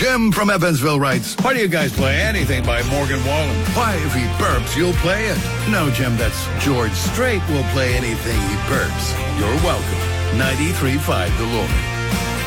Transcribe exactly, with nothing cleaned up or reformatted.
Jim from Evansville writes, Why do you guys play anything by Morgan Wallen? why, if he burps, you'll play it. No, Jim, that's George Strait will play anything he burps. You're welcome. ninety-three point five The Lord.